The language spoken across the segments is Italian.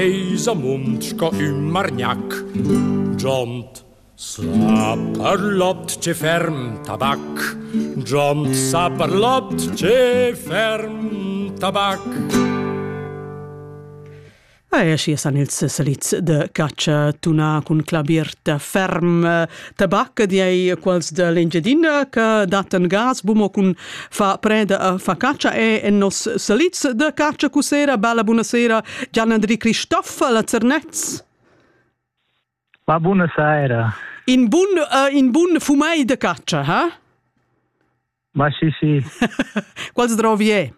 Esamund sco margnac, Jont saperlopt ce ferm tabac, Jont saperlopt ce ferm tabac. Aschi san ils salits de caccia tuna cun clabiert ferm tabac di quals de l'engedin che daten gas bumo cun fa preda fa caccia e nos salits de caccia cusera. Bella buonasera Gianandri Cristoff la Cernetz. Ma buonasera. In bun fumei de caccia, ha? Ma sì. Quals drovi è?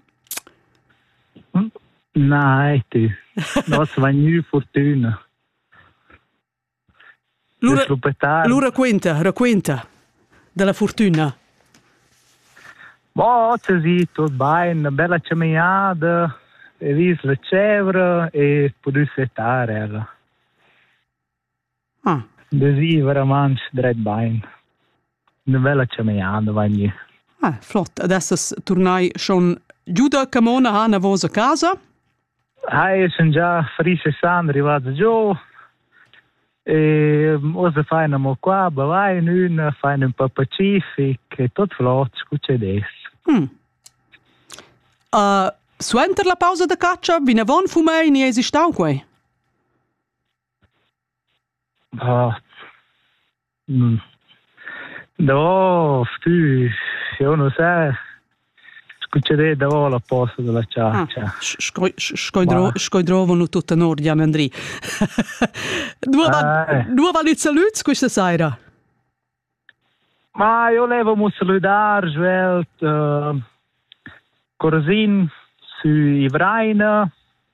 No, tu. Nos va nu fortuna. Lu racquenta della fortuna. Ma c'è sì, tutto bene, una bella camminata, e vis la cevra e poter settare. Così veramente dret bene. Una bella camminata va nu. Flott. Adesso tornai schon giù da Camona a vostra casa? Sono già frisce san arrivato giù e ora fanno qua, vai fanno un po' pacific e tutto flotto, scucce adesso. Suenter la pausa da caccia, vina von fumei ni esistau quei? No, io non so. Scuccerei da la posta della ciaccia. Scoidrovano tutta nord, Gianandri. Due vanno saluti questa sera? Ma io levo salutare, svelt, Corazin, su Ivraina,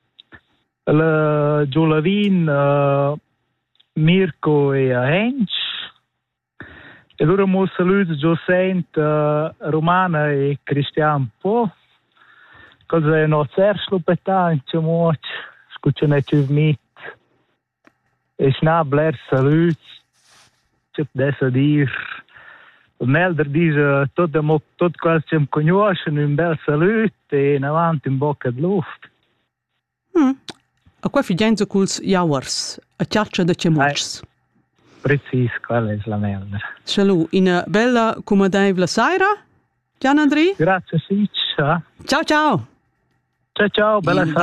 la Giolavin, Mirko e Hench. E allora mo saluto Giosent, Romana e Cristian Po. Cosa è no certo petante moch, scuccione tu mit. E snabler salut. C'è adesso dir. Melder dice tot quasi ci conoscono un bel salut e in avanti in bocca di luft. A qua figenza culs jauers, a ciaccia da cemucs. Precis, quella è la melder. Salut, in bella comodevole sera, Gianandri? Grazie, sì. Ciao. Ciao, bella sera.